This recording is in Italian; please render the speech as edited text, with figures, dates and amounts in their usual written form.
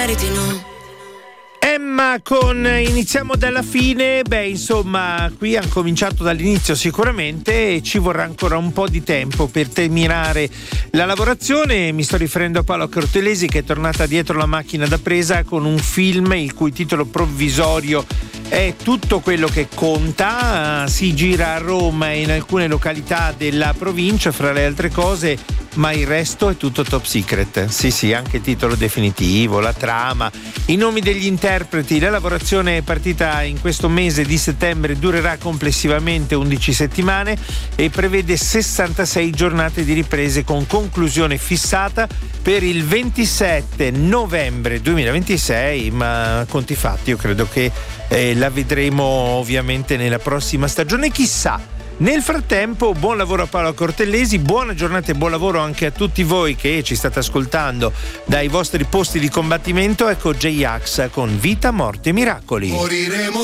magari di no. Emma con Iniziamo dalla fine. Beh, insomma, qui hanno cominciato dall'inizio sicuramente e ci vorrà ancora un po' di tempo per terminare la lavorazione. Mi sto riferendo a Paola Cortelesi, che è tornata dietro la macchina da presa con un film il cui titolo provvisorio è Tutto quello che conta. Si gira a Roma e in alcune località della provincia, fra le altre cose, ma il resto è tutto top secret. Sì, anche il titolo definitivo, la trama, i nomi degli interpreti. La lavorazione è partita in questo mese di settembre, durerà complessivamente 11 settimane e prevede 66 giornate di riprese con conclusione fissata per il 27 novembre 2026, ma conti fatti, io credo che la vedremo ovviamente nella prossima stagione, chissà. Nel frattempo, buon lavoro a Paola Cortellesi, buona giornata e buon lavoro anche a tutti voi che ci state ascoltando dai vostri posti di combattimento. Ecco J-Ax con Vita, Morte e Miracoli. Moriremo